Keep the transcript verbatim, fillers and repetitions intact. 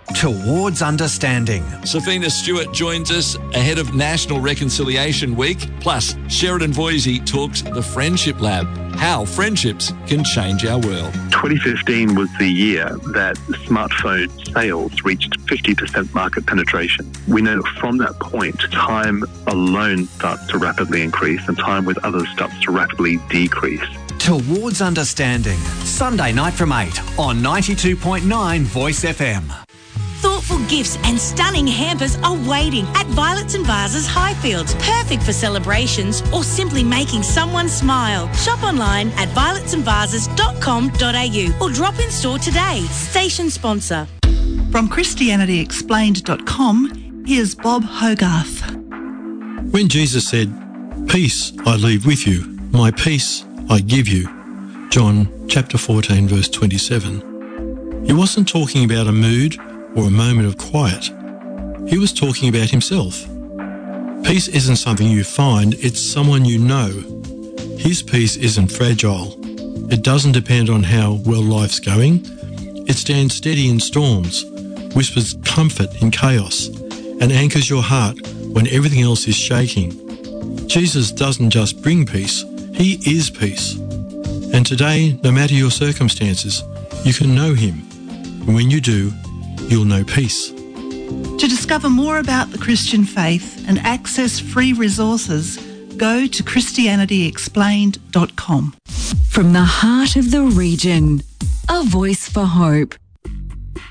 Towards Understanding. Safina Stewart joins us ahead of National Reconciliation Week. Plus, Sheridan Voisey talks The Friendship Lab, how friendships can change our world. twenty fifteen was the year that smartphone sales reached fifty percent market penetration. We know that from that point, time alone starts to rapidly increase and time with others starts to rapidly decrease. Towards Understanding. Sunday night from eight on ninety-two point nine Voice F M. Thoughtful gifts and stunning hampers are waiting at Violets and Vases Highfields. Perfect for celebrations or simply making someone smile. Shop online at violets and vases dot com dot a u or drop in store today. Station sponsor. From Christianity Explained dot com, here's Bob Hogarth. When Jesus said, "Peace I leave with you, my peace I give you," John chapter fourteen verse twenty-seven, he wasn't talking about a mood or a moment of quiet. He was talking about himself. Peace isn't something you find, it's someone you know. His peace isn't fragile. It doesn't depend on how well life's going. It stands steady in storms, whispers comfort in chaos, and anchors your heart when everything else is shaking. Jesus doesn't just bring peace, he is peace. And today, no matter your circumstances, you can know him. And when you do, you'll know peace. To discover more about the Christian faith and access free resources, go to Christianity Explained dot com. From the heart of the region, a voice for hope.